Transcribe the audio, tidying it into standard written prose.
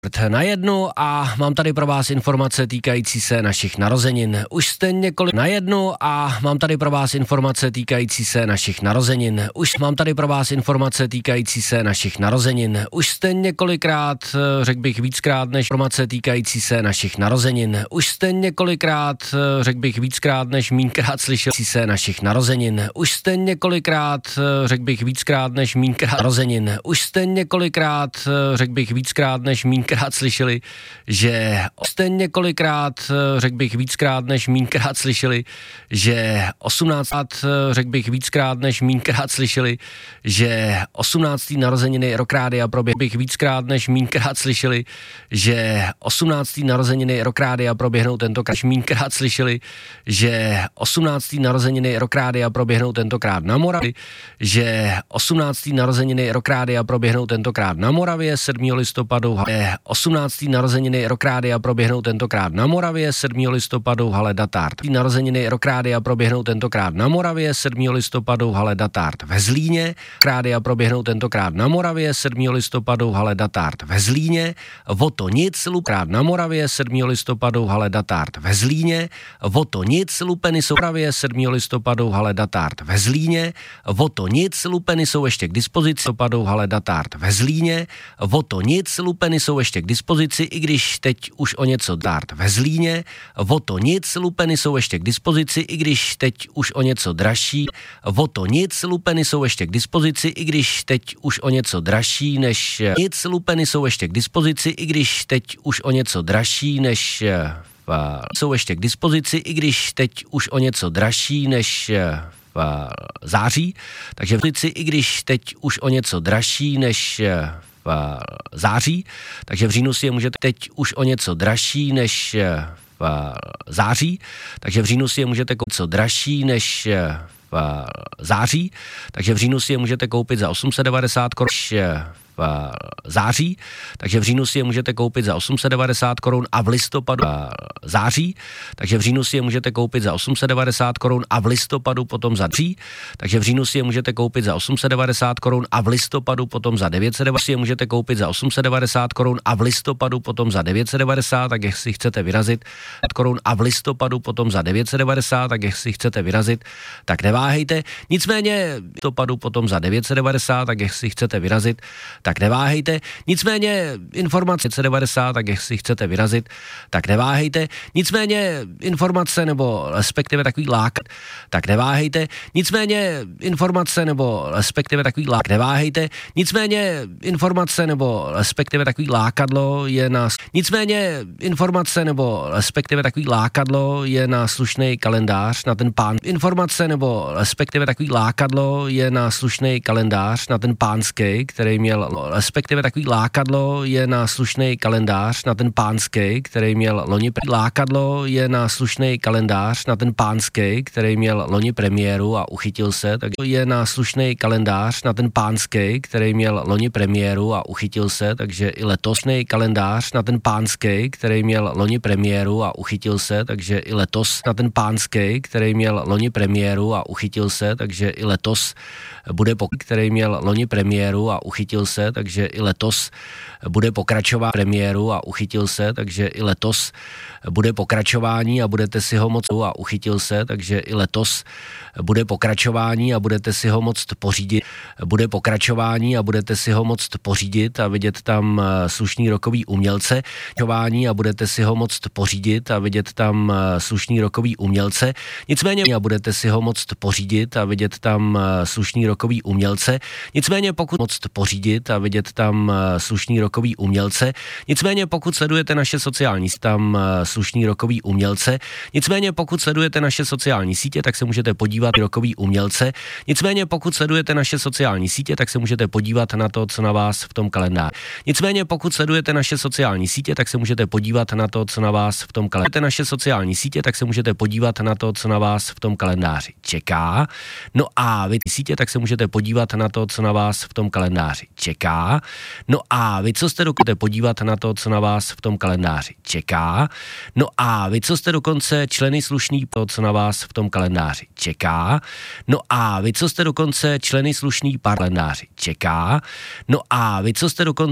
Na jednu a mám tady pro vás informace týkající se našich narozenin. Už jste několik na jednu a mám tady pro vás informace týkající se našich narozenin. Už mám tady pro vás informace týkající se našich narozenin. Už jste několikrát, řekl bych víckrát než informace týkající se našich narozenin. Už jste několikrát, řekl bych víckrát než mínkrát slyšeli se našich narozenin. Už jste několikrát, řekl bych víckrát než mínkrát narozenin. Už jste několikrát, řekl bych víckrát než mínkrát slyšeli, že jste několikrát, řekl bych víckrát než mínkrát slyšeli, že 18, řekl bych víckrát než mínkrát slyšeli, že 18. narozeniny Rockrádia proběhnou bych víckrát než mínkrát slyšeli, že 18. narozeniny Rockrádia proběhnou tentokrát mínkrát slyšeli, že 18. narozeniny Rockrádia proběhnou tentokrát na Moravě, že 18. narozeniny Rockrádia proběhnou tentokrát na Moravě 7. listopadu, 18. narozeniny Rockrádia proběhnou tentokrát na Moravě 7. listopadu v hale Datart. Narozeniny Rockrádia proběhnou tentokrát na Moravě 7. listopadu v hale Datart ve Zlíně. Rockrádia proběhnou tentokrát na Moravě 7. listopadu v hale Datart ve Zlíně. Votonic Lukrát na Moravě 7. listopadu v hale Datart ve Zlíně. Votonic Lupeny jsou Moravě 7. listopadu v hale Datart ve Zlíně. Votonic Lupeny jsou ještě k dispozici listopadu v hale Datart ve Zlíně. Votonic Lupeny jsou ještě k dispozici, i když teď už o něco dart ve Zlíně. Votonic Lupeny jsou ještě k dispozici, i když teď už o něco dražší. Votonic Lupeny jsou ještě k dispozici, i když teď už o něco dražší než nic Lupeny jsou ještě k dispozici, i když teď už o něco dražší než jsou ještě k dispozici, i když teď už o něco dražší než v září, takže v i když teď už o něco dražší než v září, takže v říjnu si je můžete teď už o něco dražší než v září, takže v říjnu si je můžete koupit co dražší než v září, takže v říjnu si je můžete koupit za 890 korun v září, takže v říjnu si je můžete koupit za 890 korun a v listopadu září, takže v říjnu si je můžete koupit za 890 korun a v listopadu potom za dří, takže v říjnu si je můžete koupit za 890 korun a v listopadu potom za 990 si je můžete koupit za 890 korun a v listopadu potom za 990, tak jestli chcete vyrazit korun a v listopadu potom za 990, tak jestli chcete vyrazit, tak neváhejte. Nicméně v listopadu potom za 990, tak jestli chcete vyrazit, tak neváhejte. Nicméně informace 90, tak jestli chcete vyrazit, tak neváhejte. Nicméně informace nebo respektive takový lákat, tak neváhejte. Nicméně informace nebo respektive takový lák, neváhejte. Nicméně informace nebo respektive takový lákadlo je na nicméně informace nebo respektive takový lákadlo je na slušný kalendář na ten pán. Informace nebo respektive takový lákadlo je na slušný kalendář na ten pánský, který měl respektive takový lákadlo je na slušný kalendář na ten pánský, který měl loni lákadlo je na slušný kalendář na ten pánský, který měl loni premiéru a uchytil se, takže je na slušný kalendář na ten pánský, který měl loni premiéru a uchytil se, takže i letosný kalendář na ten pánský, který měl loni premiéru a uchytil se, takže i letos na ten pánský, který měl loni premiéru a uchytil se, takže i letos bude který měl loni premiéru a uchytil se, takže i letos bude pokračovat premiéru a uchytil se, takže i letos bude pokračování a budete si ho moct a uchytil se, takže i letos bude pokračování a budete si ho moct pořídit. Bude pokračování a budete si ho moct pořídit a vidět tam slušný rokový umělce. A budete si ho moct pořídit a vidět tam slušný rokový umělce. Nicméně a budete si ho moct pořídit a vidět tam slušný rokový umělce. Nicméně pokud moct pořídit a vidět tam slušný rokový umělce. Nicméně pokud sledujete naše sociální tam slušný rokový umělce. Nicméně pokud sledujete naše sociální sítě, tak se můžete podívat rokový umělce. Nicméně pokud sledujete naše sociální sítě, tak se můžete podívat na to, co na vás v tom kalendáři. Nicméně pokud sledujete naše sociální sítě, tak se můžete podívat na to, co na vás v tom kalendáři. Naše sociální sítě, tak se můžete podívat na to, co na vás v tom kalendáři čeká. No a vy sítě, tak se můžete podívat na to, co na vás v tom kalendáři čeká. No a vy, co jste dokonce podívat na to, co na vás v tom kalendáři čeká. No a vy, co jste dokonce členy slušný, to, co na vás v tom kalendáři čeká. No a vy, co jste dokonce členy slušný kalendáři čeká. No a vy, co jste dokonce